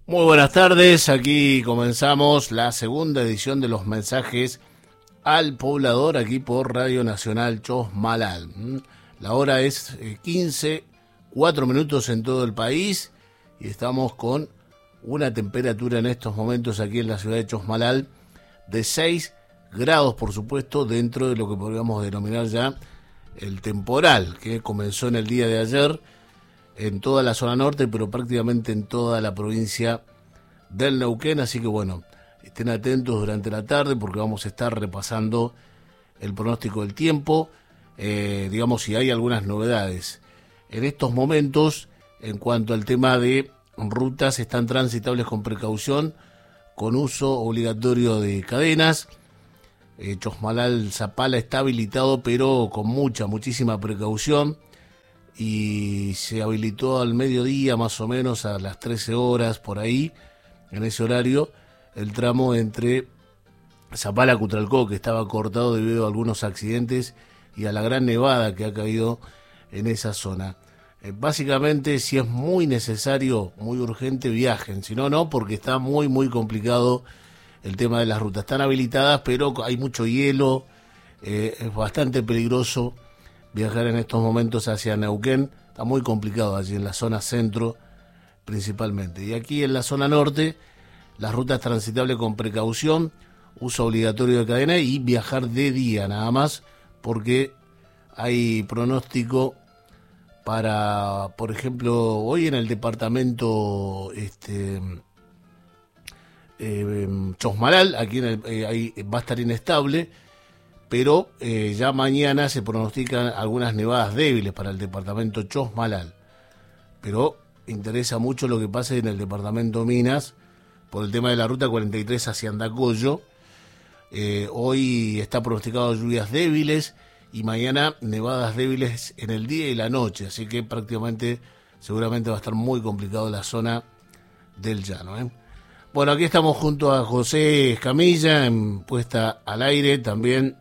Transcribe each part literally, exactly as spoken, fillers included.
Muy buenas tardes, aquí comenzamos la segunda edición de los mensajes al poblador aquí por Radio Nacional Chosmalal. La hora es quince, cuatro minutos en todo el país y estamos con una temperatura en estos momentos aquí en la ciudad de Chosmalal de seis grados, por supuesto, dentro de lo que podríamos denominar ya el temporal que comenzó en el día de ayer en toda la zona norte, pero prácticamente en toda la provincia del Neuquén, así que bueno, estén atentos durante la tarde porque vamos a estar repasando el pronóstico del tiempo, eh, digamos si hay algunas novedades. En estos momentos, en cuanto al tema de rutas, están transitables con precaución, con uso obligatorio de cadenas. eh, Chosmalal Zapala está habilitado, pero con mucha, muchísima precaución. Y se habilitó al mediodía, más o menos a las trece horas, por ahí, en ese horario, el tramo entre Zapala y Cutralcó, que estaba cortado debido a algunos accidentes y a la gran nevada que ha caído en esa zona. Eh, básicamente, si es muy necesario, muy urgente, viajen, si no, no, porque está muy, muy complicado el tema de las rutas. Están habilitadas, pero hay mucho hielo, eh, es bastante peligroso viajar en estos momentos hacia Neuquén. Está muy complicado allí en la zona centro principalmente. Y aquí en la zona norte, las rutas transitables con precaución, uso obligatorio de cadena y viajar de día nada más, porque hay pronóstico para, por ejemplo, hoy en el departamento este eh, Chosmalal, aquí en el, eh, ahí va a estar inestable, pero eh, ya mañana se pronostican algunas nevadas débiles para el departamento Chosmalal. Pero interesa mucho lo que pase en el departamento Minas por el tema de la ruta cuarenta y tres hacia Andacollo. Eh, hoy está pronosticado lluvias débiles y mañana nevadas débiles en el día y la noche, así que prácticamente seguramente va a estar muy complicado la zona del llano, ¿eh? Bueno, aquí estamos junto a José Escamilla en puesta al aire, también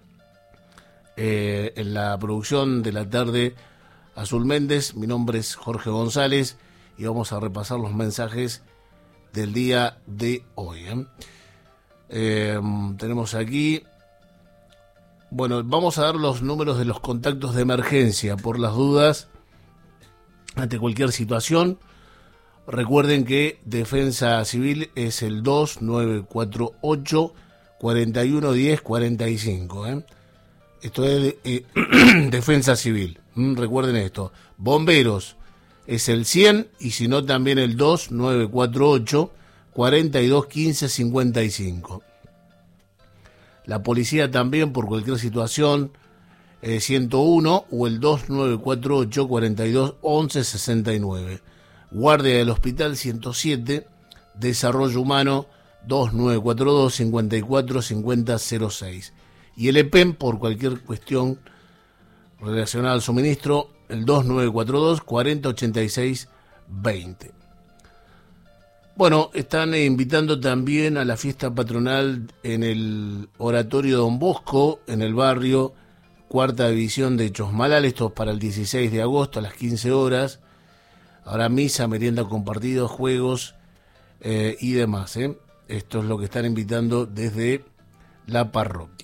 Eh, en la producción de la tarde, Azul Méndez. Mi nombre es Jorge González y vamos a repasar los mensajes del día de hoy. ¿eh? Eh, tenemos aquí, bueno, vamos a dar los números de los contactos de emergencia por las dudas ante cualquier situación. Recuerden que Defensa Civil es el dos nueve cuatro ocho, cuatro uno uno cero, cuarenta y cinco, ¿eh? Esto es eh, Defensa Civil. Mm, recuerden esto. Bomberos es el cien y si no también el dos nueve cuatro ocho, cuatro dos uno cinco, cincuenta y cinco. La policía también por cualquier situación eh, ciento uno o el dos nueve cuatro ocho, cuatro dos once, sesenta y nueve. Guardia del Hospital ciento siete. Desarrollo Humano dos nueve cuatro dos, cincuenta y cuatro, cincuenta, cero seis. Y el E P E M, por cualquier cuestión relacionada al suministro, el dos nueve cuatro dos, cuarenta, ochenta y seis, veinte. Bueno, están invitando también a la fiesta patronal en el Oratorio Don Bosco, en el barrio Cuarta División de Chosmalal. Esto es para el dieciséis de agosto a las quince horas. Habrá misa, merienda compartida, juegos eh, y demás. ¿eh? Esto es lo que están invitando desde la parroquia.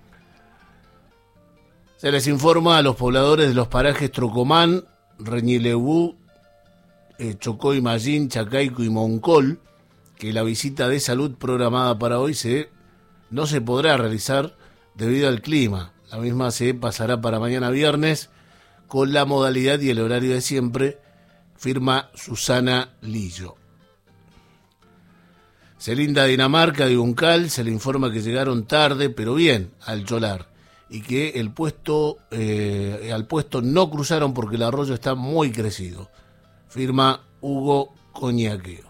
Se les informa a los pobladores de los parajes Trocomán, Reñileú, eh, Chocó y Mallín, Chacaico y Moncol, que la visita de salud programada para hoy se, no se podrá realizar debido al clima. La misma se pasará para mañana viernes con la modalidad y el horario de siempre, firma Susana Lillo. Celinda Dinamarca de Uncal se le informa que llegaron tarde, pero bien, al Cholar. Y que el puesto eh, al puesto no cruzaron porque el arroyo está muy crecido. Firma Hugo Coñaqueo.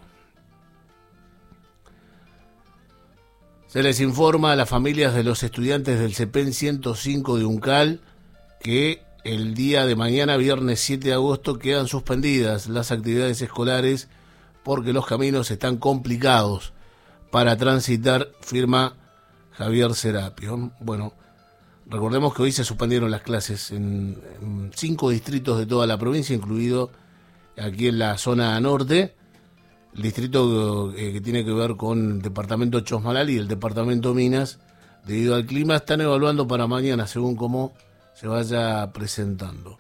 Se les informa a las familias de los estudiantes del CEPEN ciento cinco de Uncal que el día de mañana, viernes siete de agosto, quedan suspendidas las actividades escolares porque los caminos están complicados para transitar, firma Javier Serapio. Bueno, recordemos que hoy se suspendieron las clases en, en cinco distritos de toda la provincia, incluido aquí en la zona norte. el distrito eh, que tiene que ver con el departamento Chosmalal y el departamento Minas, debido al clima, están evaluando para mañana según cómo se vaya presentando.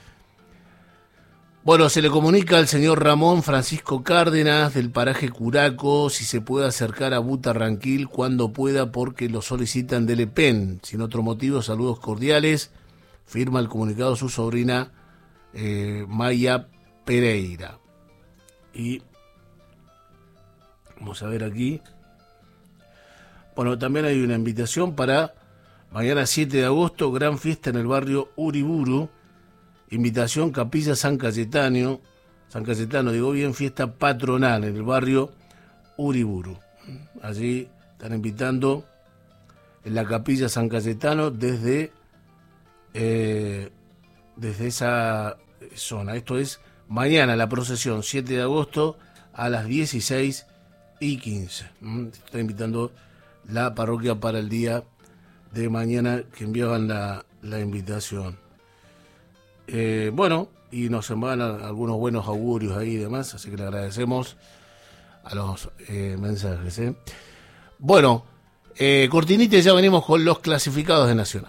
Bueno, se le comunica al señor Ramón Francisco Cárdenas del paraje Curaco si se puede acercar a Butarranquil cuando pueda porque lo solicitan del E P E N. Sin otro motivo, saludos cordiales. Firma el comunicado su sobrina eh, Maya Pereira. Y vamos a ver aquí. Bueno, también hay una invitación para mañana siete de agosto, gran fiesta en el barrio Uriburu. Invitación Capilla San Cayetano, San Cayetano, digo bien, fiesta patronal en el barrio Uriburu. Allí están invitando en la Capilla San Cayetano desde, eh, desde esa zona. Esto es mañana la procesión, siete de agosto a las dieciséis y quince. Está invitando la parroquia para el día de mañana que enviaban la, la invitación. Eh, bueno, y nos envían algunos buenos augurios ahí y demás, así que le agradecemos a los eh, mensajes. ¿eh? Bueno, eh, cortinita, ya venimos con los clasificados de Nacional.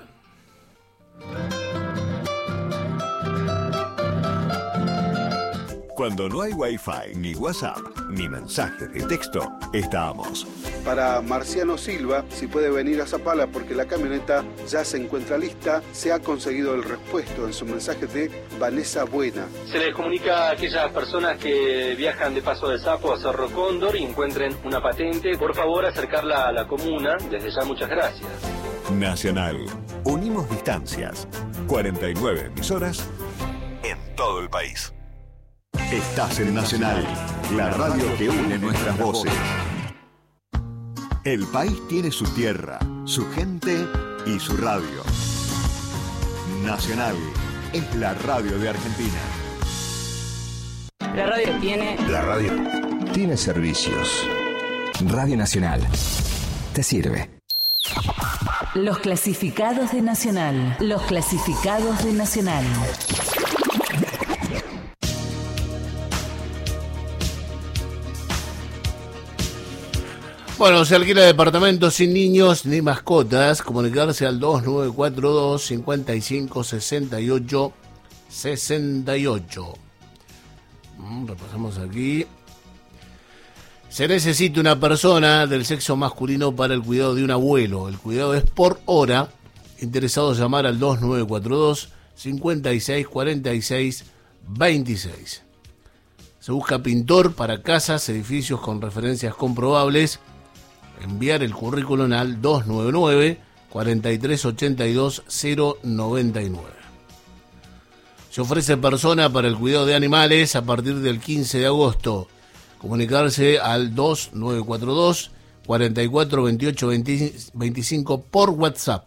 Cuando no hay Wi-Fi, ni WhatsApp, ni mensajes de texto, estamos. Para Marciano Silva, si puede venir a Zapala porque la camioneta ya se encuentra lista, se ha conseguido el repuesto en su mensaje de Vanessa Buena. Se les comunica a aquellas personas que viajan de Paso de Sapo a Cerro Cóndor y encuentren una patente, por favor acercarla a la comuna. Desde ya muchas gracias. Nacional. Unimos distancias. cuarenta y nueve emisoras en todo el país. Estás en Nacional, la radio que une nuestras voces. El país tiene su tierra, su gente y su radio. Nacional es la radio de Argentina. La radio tiene... La radio tiene servicios. Radio Nacional te sirve. Los clasificados de Nacional. Los clasificados de Nacional. Bueno, se alquila departamentos sin niños ni mascotas. Comunicarse al dos nueve cuatro dos, cinco cinco, seis ocho seis ocho. Mm, repasamos aquí. Se necesita una persona del sexo masculino para el cuidado de un abuelo. El cuidado es por hora. Interesados llamar al dos nueve cuatro dos, cinco seis cuatro seis dos seis. Se busca pintor para casas, edificios con referencias comprobables. Enviar el currículum al dos nueve nueve, cuatro tres ocho dos, cero nueve nueve. Se ofrece persona para el cuidado de animales a partir del quince de agosto. Comunicarse al dos nueve cuatro dos, cuatro cuatro dos ocho dos cinco por WhatsApp.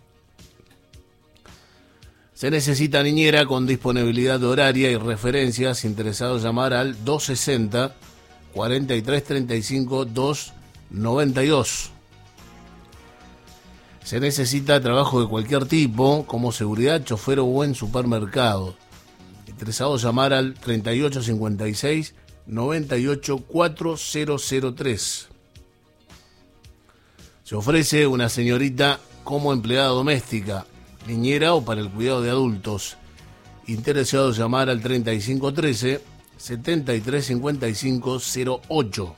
Se necesita niñera con disponibilidad horaria y referencias. Interesados llamar al dos sesenta, cuarenta y tres treinta y cinco, dos noventa y dos. Se necesita trabajo de cualquier tipo, como seguridad, chofer o en supermercado. Interesados llamar al treinta y ocho cincuenta y seis, noventa y ocho, cuatro cero cero tres. Se ofrece una señorita como empleada doméstica, niñera o para el cuidado de adultos. Interesados llamar al treinta y cinco trece, setenta y tres cincuenta y cinco, cero ocho.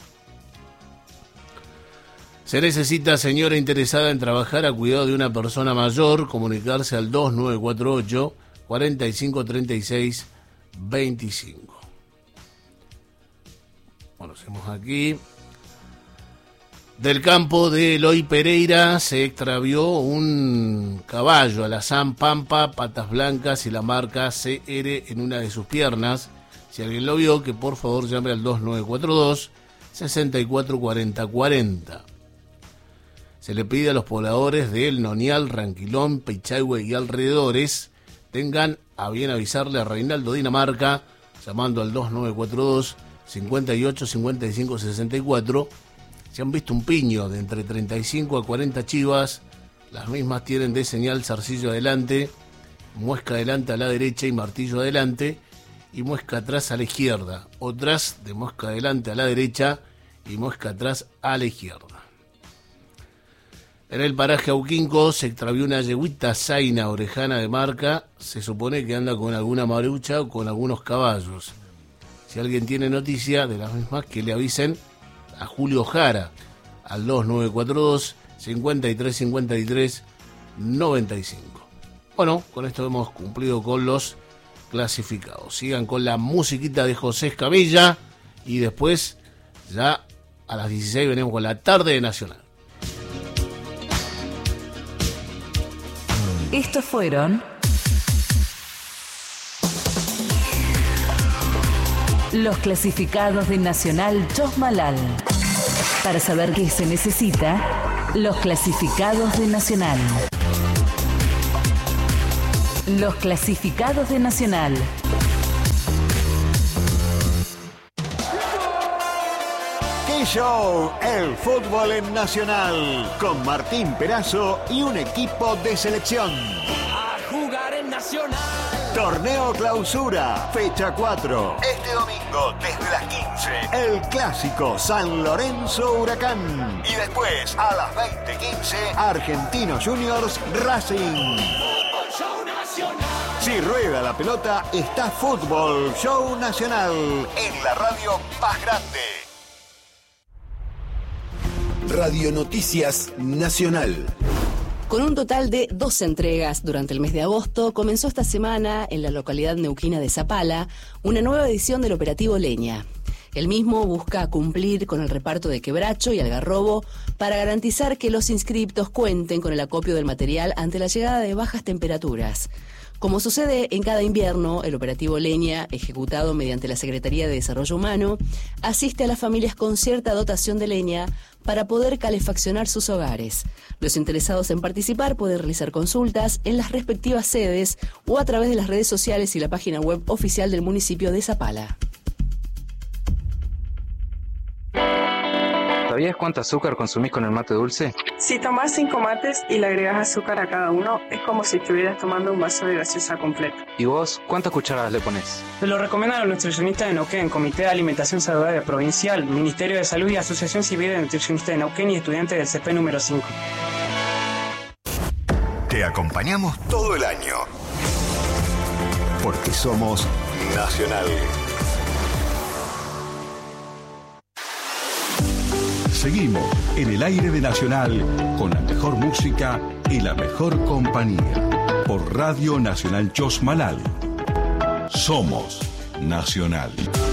Se necesita señora interesada en trabajar a cuidado de una persona mayor, comunicarse al dos nueve cuatro ocho, cuarenta y cinco treinta y seis, veinticinco. Bueno, hacemos aquí. Del campo de Eloy Pereira se extravió un caballo, alazán Pampa, patas blancas y la marca C R en una de sus piernas. Si alguien lo vio, que por favor llame al dos nueve cuatro dos, sesenta y cuatro cuarenta cuarenta. Se le pide a los pobladores de El Nonial, Ranquilón, Peichahue y alrededores tengan a bien avisarle a Reinaldo Dinamarca llamando al dos nueve cuatro dos, cincuenta y ocho cincuenta y cinco sesenta y cuatro. Si han visto un piño de entre treinta y cinco a cuarenta chivas, las mismas tienen de señal zarcillo adelante, muesca adelante a la derecha y martillo adelante, y muesca atrás a la izquierda. Otras de muesca adelante a la derecha y Muesca atrás a la izquierda. En el paraje Auquinco se extravió una yeguita zaina orejana de marca. Se supone que anda con alguna marucha o con algunos caballos. Si alguien tiene noticia de las mismas, que le avisen a Julio Jara al dos nueve cuatro dos, cinco tres cinco tres, nueve cinco. Bueno, con esto hemos cumplido con los clasificados. Sigan con la musiquita de José Escamilla y después ya a las dieciséis venimos con la tarde de Nacional. Estos fueron los clasificados de Nacional Chosmalal. Para saber qué se necesita, los clasificados de Nacional. Los clasificados de Nacional. ¡Qué show! El fútbol en Nacional. Con Martín Perazo y un equipo de selección. A jugar en Nacional. Torneo Clausura, fecha cuatro. Este domingo, desde las quince, el clásico San Lorenzo Huracán. Y después, a las veinte quince, Argentinos Juniors Racing. Fútbol Show Nacional. Si rueda la pelota, está Fútbol Show Nacional en la radio más grande. Radio Noticias Nacional. Con un total de dos entregas durante el mes de agosto, comenzó esta semana en la localidad neuquina de Zapala una nueva edición del operativo Leña. El mismo busca cumplir con el reparto de quebracho y algarrobo para garantizar que los inscriptos cuenten con el acopio del material ante la llegada de bajas temperaturas. Como sucede en cada invierno, el operativo Leña, ejecutado mediante la Secretaría de Desarrollo Humano, asiste a las familias con cierta dotación de leña para poder calefaccionar sus hogares. Los interesados en participar pueden realizar consultas en las respectivas sedes o a través de las redes sociales y la página web oficial del municipio de Zapala. ¿Sabías cuánto azúcar consumís con el mate dulce? Si tomás cinco mates y le agregas azúcar a cada uno, es como si estuvieras tomando un vaso de gaseosa completo. ¿Y vos cuántas cucharadas le pones? Te lo recomiendan los nutricionistas de Neuquén, Comité de Alimentación Saludable Provincial, Ministerio de Salud y Asociación Civil de Nutricionistas de Neuquén y estudiantes del C P número cinco. Te acompañamos todo el año. Porque somos Nacional. Seguimos en el aire de Nacional con la mejor música y la mejor compañía. Por Radio Nacional Chosmalal. Somos Nacional.